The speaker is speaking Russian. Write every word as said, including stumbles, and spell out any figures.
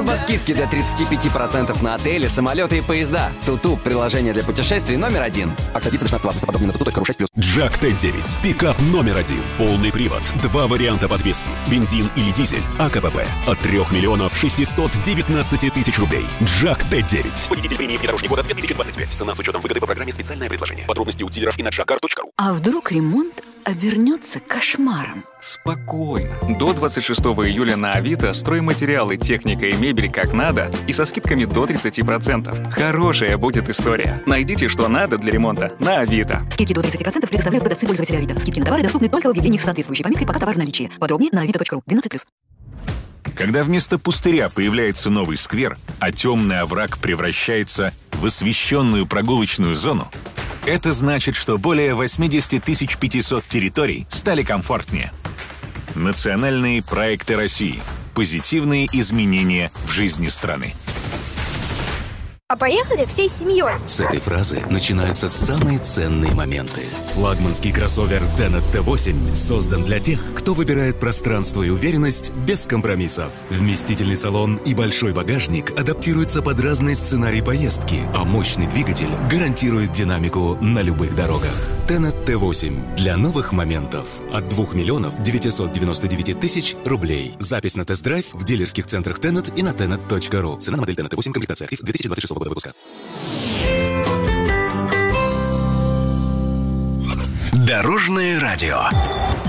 Турбоскидки до тридцать пять процентов на отели, самолеты и поезда. Туту – приложение для путешествий номер один. Акция длится до шестнадцатого августа. Подробнее на туту точка ру шесть плюс. Джак Т девять. Пикап номер один. Полный привод. Два варианта подвески. Бензин или дизель. АКПП. От трех миллионов шестисот девятнадцати тысяч рублей. Джак Т девять. Победитель премии «Внедорожник года» две тысячи двадцать пять. Цена с учетом выгоды по программе «Специальное предложение». Подробности у дилеров и на джакар точка ру. А вдруг ремонт обернется кошмаром? Спокойно. До двадцать шестого июля на Авито стройматериалы, техника и мебель как надо и со скидками до тридцати процентов. Хорошая будет история. Найдите, что надо для ремонта на Авито. Скидки до тридцати процентов предоставляют продавцы пользователя Авито. Скидки на товары доступны только в объявлениях с соответствующей пометкой «Пока товар в наличии». Подробнее на авито точка ру. двенадцать плюс. Когда вместо пустыря появляется новый сквер, а темный овраг превращается в освещенную прогулочную зону, это значит, что более восемьдесят тысяч пятьсот территорий стали комфортнее. Национальные проекты России. Позитивные изменения в жизни страны. А поехали всей семьей. С этой фразы начинаются самые ценные моменты. Флагманский кроссовер Tenet Т восемь создан для тех, кто выбирает пространство и уверенность без компромиссов. Вместительный салон и большой багажник адаптируются под разные сценарии поездки, а мощный двигатель гарантирует динамику на любых дорогах. Tenet Т восемь для новых моментов. От двух миллионов девятьсот девяносто девять тысяч рублей. Запись на тест-драйв в дилерских центрах Tenet и на tenet точка ру. Цена на модель Tenet Т восемь, комплектация актив две тысячи двадцать шестого года выпуска. Дорожное радио.